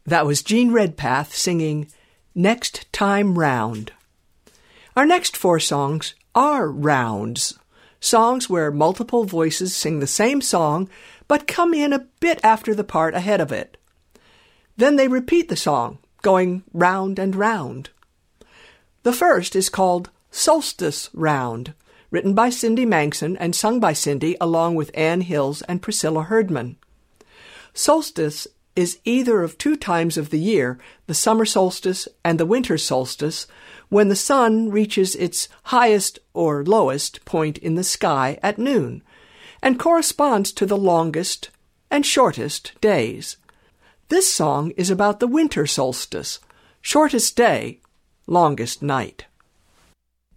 That was Gene Redpath singing Next Time Round. Our next 4 songs are rounds, songs where multiple voices sing the same song but come in a bit after the part ahead of it. Then they repeat the song, going round and round. The first is called Solstice Round, written by Cindy Mangson and sung by Cindy along with Ann Hills and Priscilla Herdman. Solstice is either of 2 times of the year, the summer solstice and the winter solstice, when the sun reaches its highest or lowest point in the sky at noon, and corresponds to the longest and shortest days. This song is about the winter solstice, shortest day, longest night.